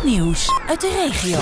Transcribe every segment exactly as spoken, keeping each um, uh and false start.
Nieuws uit de regio.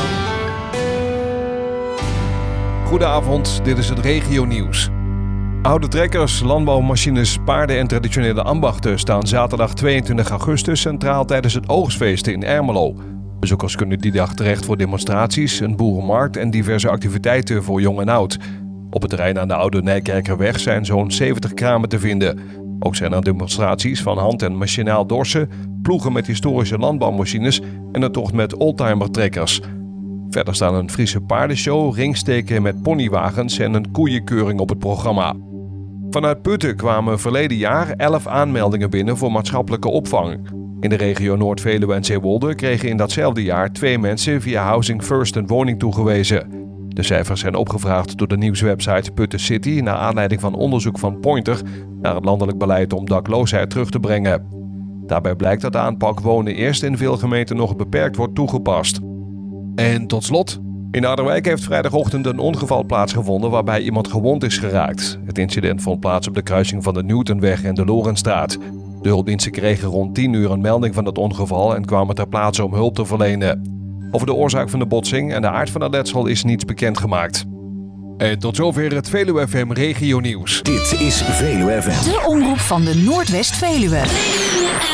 Goedenavond, dit is het regionieuws. Oude trekkers, landbouwmachines, paarden en traditionele ambachten staan zaterdag tweeëntwintig augustus centraal tijdens het oogstfeest in Ermelo. Bezoekers kunnen die dag terecht voor demonstraties, een boerenmarkt en diverse activiteiten voor jong en oud. Op het terrein aan de Oude Nijkerkerweg zijn zo'n zeventig kramen te vinden. Ook zijn er demonstraties van hand- en machinaal dorsen, ploegen met historische landbouwmachines en een tocht met oldtimertrekkers. Verder staan een Friese paardenshow, ringsteken met ponywagens en een koeienkeuring op het programma. Vanuit Putten kwamen verleden jaar elf aanmeldingen binnen voor maatschappelijke opvang. In de regio Noord-Veluwe en Zeewolde kregen in datzelfde jaar twee mensen via Housing First een woning toegewezen. De cijfers zijn opgevraagd door de nieuwswebsite Putten City naar aanleiding van onderzoek van Pointer naar het landelijk beleid om dakloosheid terug te brengen. Daarbij blijkt dat de aanpak wonen eerst in veel gemeenten nog beperkt wordt toegepast. En tot slot, in Harderwijk heeft vrijdagochtend een ongeval plaatsgevonden waarbij iemand gewond is geraakt. Het incident vond plaats op de kruising van de Newtonweg en de Lorenstraat. De hulpdiensten kregen rond tien uur een melding van het ongeval en kwamen ter plaatse om hulp te verlenen. Over de oorzaak van de botsing en de aard van het letsel is niets bekendgemaakt. En tot zover het Veluwe F M Regio Nieuws. Dit is Veluwe F M. De omroep van de Noordwest-Veluwe.